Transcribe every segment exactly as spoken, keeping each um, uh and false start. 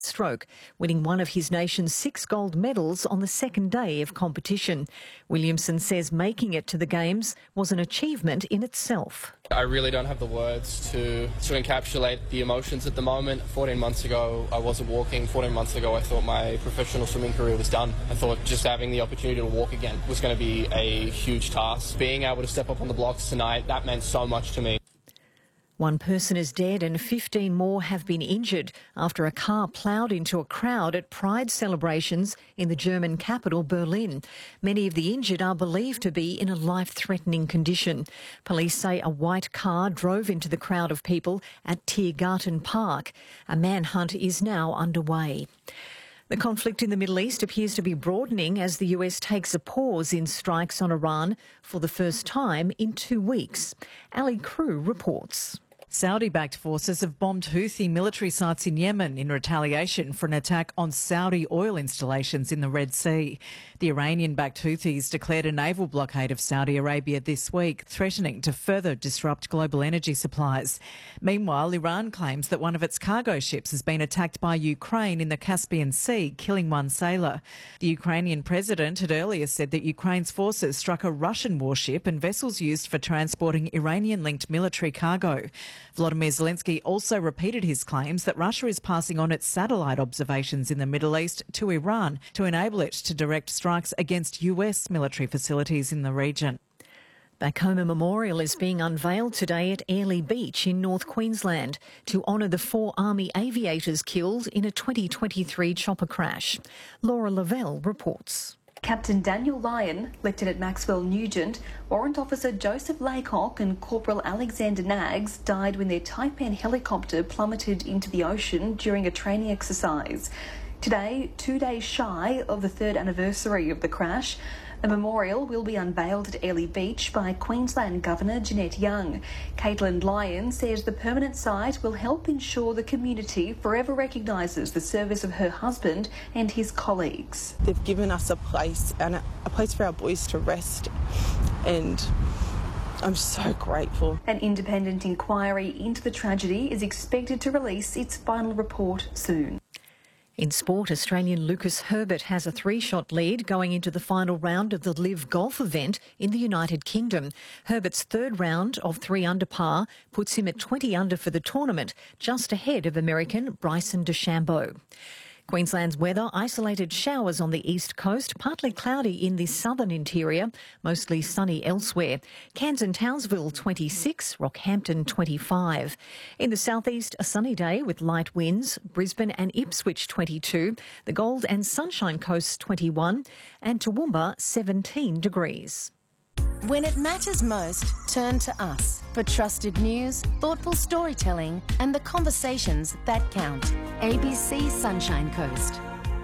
stroke, winning one of his nation's six gold medals on the second day of competition. Williamson says making it to the Games was an achievement in itself. I really don't have the words to, to encapsulate the emotions at the moment. fourteen months ago, I wasn't walking. fourteen months ago, I thought my professional swimming career was done. I thought just having the opportunity to walk again was going to be a huge task. Being able to step up on the blocks tonight, that meant so much to me. One person is dead and fifteen more have been injured after a car ploughed into a crowd at Pride celebrations in the German capital, Berlin. Many of the injured are believed to be in a life-threatening condition. Police say a white car drove into the crowd of people at Tiergarten Park. A manhunt is now underway. The conflict in the Middle East appears to be broadening as the U S takes a pause in strikes on Iran for the first time in two weeks. Ali Crew reports. Saudi-backed forces have bombed Houthi military sites in Yemen in retaliation for an attack on Saudi oil installations in the Red Sea. The Iranian-backed Houthis declared a naval blockade of Saudi Arabia this week, threatening to further disrupt global energy supplies. Meanwhile, Iran claims that one of its cargo ships has been attacked by Ukraine in the Caspian Sea, killing one sailor. The Ukrainian president had earlier said that Ukraine's forces struck a Russian warship and vessels used for transporting Iranian-linked military cargo. Volodymyr Zelensky also repeated his claims that Russia is passing on its satellite observations in the Middle East to Iran to enable it to direct strikes against U S military facilities in the region. Back home, a memorial is being unveiled today at Airlie Beach in North Queensland to honour the four Army aviators killed in a twenty twenty-three chopper crash. Laura Lavelle reports. Captain Daniel Lyon, Lieutenant Maxwell Nugent, Warrant Officer Joseph Laycock and Corporal Alexander Nags died when their Taipan helicopter plummeted into the ocean during a training exercise. Today, two days shy of the third anniversary of the crash, a memorial will be unveiled at Airlie Beach by Queensland Governor Jeanette Young. Caitlin Lyon says the permanent site will help ensure the community forever recognises the service of her husband and his colleagues. They've given us a place and a, a place for our boys to rest, and I'm so grateful. An independent inquiry into the tragedy is expected to release its final report soon. In sport, Australian Lucas Herbert has a three-shot lead going into the final round of the Live Golf event in the United Kingdom. Herbert's third round of three under par puts him at twenty under for the tournament, just ahead of American Bryson DeChambeau. Queensland's weather, isolated showers on the east coast, partly cloudy in the southern interior, mostly sunny elsewhere. Cairns and Townsville twenty-six, Rockhampton twenty-five. In the southeast, a sunny day with light winds, Brisbane and Ipswich twenty-two, the Gold and Sunshine Coast twenty-one, and Toowoomba seventeen degrees. When it matters most, turn to us for trusted news, thoughtful storytelling and the conversations that count. A B C Sunshine Coast.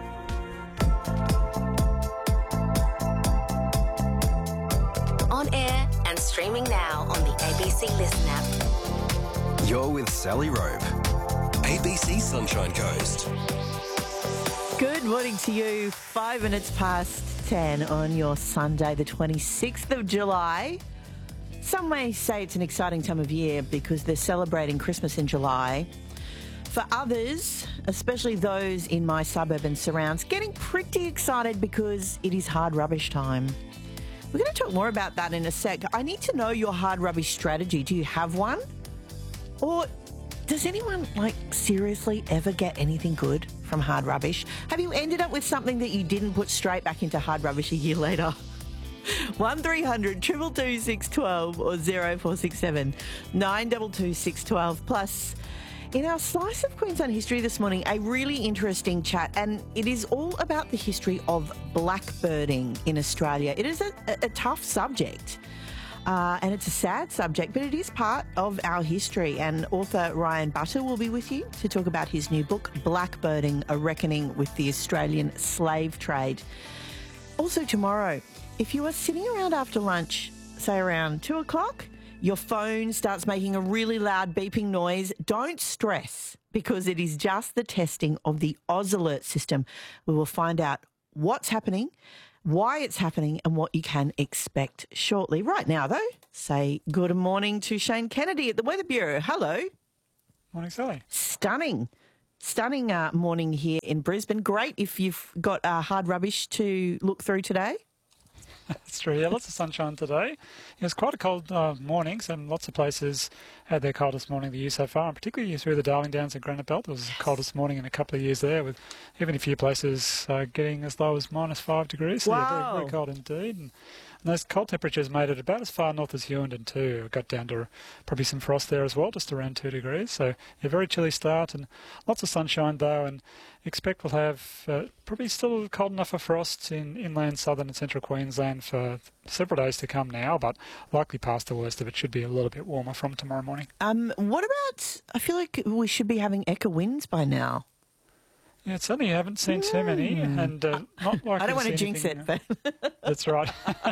On air and streaming now on the A B C Listen app. You're with Sally Rope. A B C Sunshine Coast. Good morning to you. Five minutes past ten on your Sunday, the twenty-sixth of July. Some may say it's an exciting time of year because they're celebrating Christmas in July. For others, especially those in my suburb and surrounds, getting pretty excited because it is hard rubbish time. We're going to talk more about that in a sec. I need to know your hard rubbish strategy. Do you have one? Or does anyone, like, seriously ever get anything good from hard rubbish? Have you ended up with something that you didn't put straight back into hard rubbish a year later? one three hundred two two two six one two or zero four six seven nine two two six one two. Plus, in our Slice of Queensland history this morning, a really interesting chat, and it is all about the history of blackbirding in Australia. It is a, a, a tough subject. Uh, and it's a sad subject, but it is part of our history. And author Ryan Butter will be with you to talk about his new book, Blackbirding, A Reckoning with the Australian Slave Trade. Also tomorrow, if you are sitting around after lunch, say around two o'clock, your phone starts making a really loud beeping noise, don't stress, because it is just the testing of the Oz Alert system. We will find out what's happening, why it's happening and what you can expect shortly. Right now, though, say good morning to Shane Kennedy at the Weather Bureau. Hello. Morning, Sally. Stunning. Stunning uh, morning here in Brisbane. Great if you've got uh, hard rubbish to look through today. That's true, yeah, lots of sunshine today. It was quite a cold uh, morning, so lots of places had their coldest morning of the year so far, and particularly through the Darling Downs and Granite Belt. It was the coldest morning in a couple of years there, with even a few places uh, getting as low as minus five degrees. So wow. yeah, very, very cold indeed. And, and those cold temperatures made it about as far north as Hughenden too. It got down to probably some frost there as well, just around two degrees. So a very chilly start, and lots of sunshine though, and expect we'll have uh, probably still cold enough for frost in inland southern and central Queensland for several days to come now, but likely past the worst of it. Should be a little bit warmer from tomorrow morning. Um, what about, I feel like we should be having Eka winds by now. Yeah, certainly haven't seen too many, and uh, not like I don't want to jinx it, but that's right.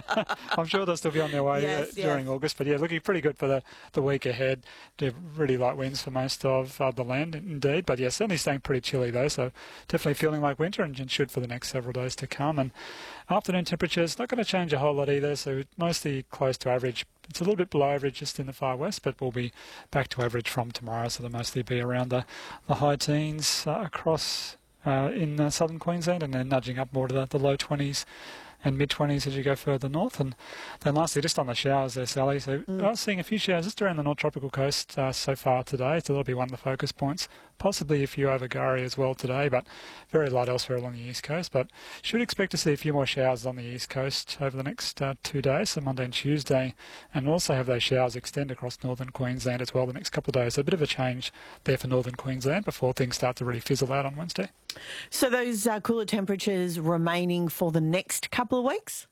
I'm sure they'll still be on their way yes, uh, yes. during August, but yeah, looking pretty good for the, the week ahead. They're really light winds for most of uh, the land, indeed, but yeah, certainly staying pretty chilly though, so definitely feeling like winter, and, and should for the next several days to come. And afternoon temperatures not going to change a whole lot either, so mostly close to average. It's a little bit below average just in the far west, but we'll be back to average from tomorrow, so they'll mostly be around the, the high teens uh, across Uh, in uh, southern Queensland, and then nudging up more to the, the low twenties and mid-twenties as you go further north. And then lastly, just on the showers there, Sally, so mm. I was seeing a few showers just around the North Tropical Coast uh, so far today, so that'll be one of the focus points. Possibly a few over Gurry as well today, but very light elsewhere along the east coast. But should expect to see a few more showers on the east coast over the next uh, two days, so Monday and Tuesday, and also have those showers extend across northern Queensland as well the next couple of days. So a bit of a change there for northern Queensland before things start to really fizzle out on Wednesday. So those uh, cooler temperatures remaining for the next couple of weeks?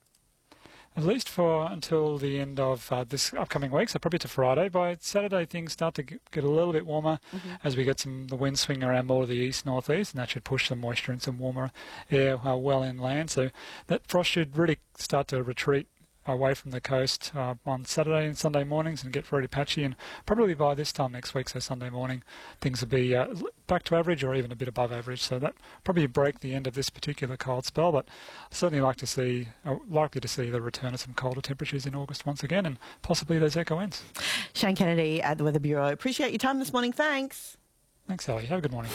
At least for until the end of uh, this upcoming week, so probably to Friday. By Saturday, things start to get a little bit warmer mm-hmm. as we get some the wind swinging around more to the east northeast, and that should push some moisture and some warmer air uh, well inland. So that frost should really start to retreat away from the coast uh, on Saturday and Sunday mornings and get very patchy, and probably by this time next week, so Sunday morning, things will be uh, back to average or even a bit above average, so that probably break the end of this particular cold spell. But certainly like to see, uh, likely to see the return of some colder temperatures in August once again, and possibly those echo winds. Shane Kennedy at the Weather Bureau. Appreciate your time this morning. Thanks. Thanks, Sally. Have a good morning.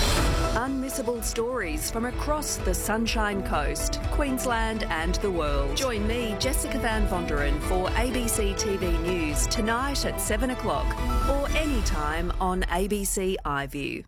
Unmissable stories from across the Sunshine Coast, Queensland and the world. Join me, Jessica Van Vonderen, for A B C T V News tonight at seven o'clock or anytime on A B C iView.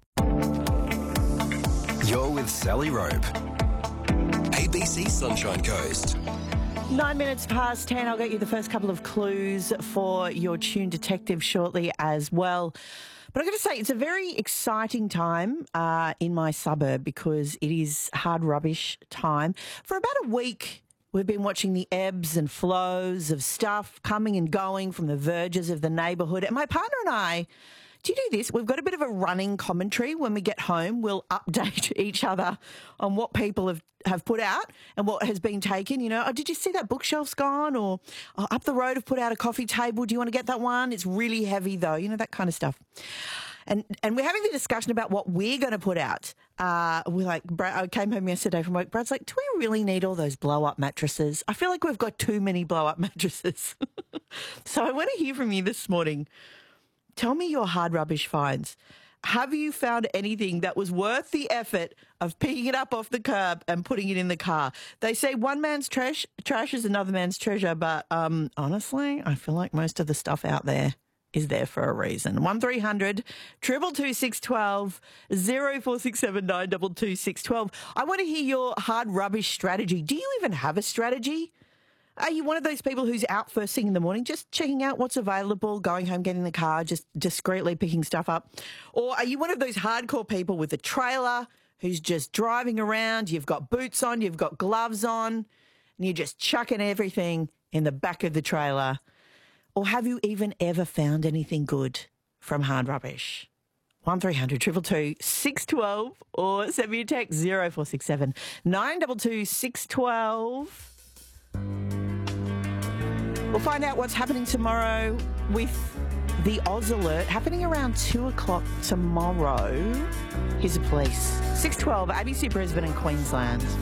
You're with Sally Rope. A B C Sunshine Coast. Nine minutes past ten. I'll get you the first couple of clues for your Tune Detective shortly as well. But I've got to say, it's a very exciting time uh, in my suburb because it is hard rubbish time. For about a week, we've been watching the ebbs and flows of stuff coming and going from the verges of the neighbourhood. And my partner and I, do you do this? We've got a bit of a running commentary. When we get home, we'll update each other on what people have, have put out and what has been taken. You know, oh, did you see that bookshelf's gone? Or oh, up the road have put out a coffee table. Do you want to get that one? It's really heavy though. You know, that kind of stuff. And and we're having the discussion about what we're going to put out. Uh, we're like, Brad, I came home yesterday from work. Brad's like, do we really need all those blow-up mattresses? I feel like we've got too many blow-up mattresses. So I want to hear from you this morning. Tell me your hard rubbish finds. Have you found anything that was worth the effort of picking it up off the curb and putting it in the car? They say one man's trash trash is another man's treasure, but um, honestly, I feel like most of the stuff out there is there for a reason. one three hundred, two two two, six one two, zero four six seven, nine two two, six one two. I want to hear your hard rubbish strategy. Do you even have a strategy? Are you one of those people who's out first thing in the morning, just checking out what's available, going home, getting in the car, just discreetly picking stuff up? Or are you one of those hardcore people with a trailer who's just driving around, you've got boots on, you've got gloves on, and you're just chucking everything in the back of the trailer? Or have you even ever found anything good from hard rubbish? one three hundred, two two two, six one two or send me a text zero four six seven, nine two two, six one two. We'll find out what's happening tomorrow with the Oz Alert happening around two o'clock tomorrow. Here's the police. six twelve, A B C Brisbane and Queensland.